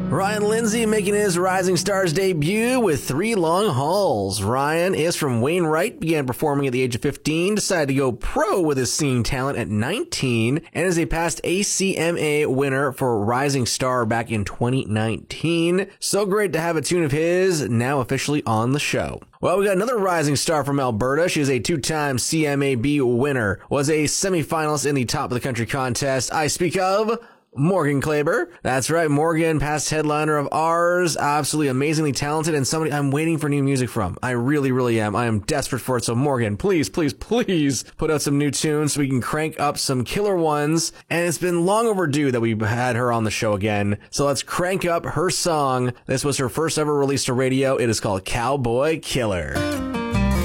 Ryan Lindsay making his Rising Stars debut with 3 Long Hauls. Ryan is from Wainwright, began performing at the age of 15, decided to go pro with his singing talent at 19, and is a past ACMA winner for Rising Star back in 2019. So great to have a tune of his now officially on the show. Well, we got another rising star from Alberta. She is a 2-time CMAB winner, was a semifinalist in the Top of the Country contest. I speak of Morgan Klaber. That's right, Morgan, past headliner of ours, absolutely amazingly talented, and somebody I'm waiting for new music from. I really, really am. I am desperate for it. So Morgan, please, please, please put out some new tunes so we can crank up some killer ones. And it's been long overdue that we've had her on the show again. So let's crank up her song. This was her first ever release to radio. It is called Cowboy Killer.